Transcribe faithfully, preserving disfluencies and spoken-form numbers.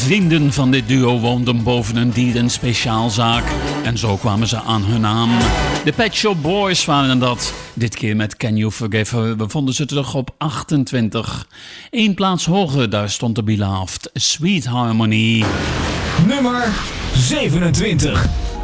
Vrienden van dit duo woonden boven een dieren speciaalzaak en zo kwamen ze aan hun naam. De Pet Shop Boys waren dat. Dit keer met Can You Forgive Her bevonden ze terug op achtentwintig. Eén plaats hoger, daar stond de Beloved Sweet Harmony. Nummer zevenentwintig.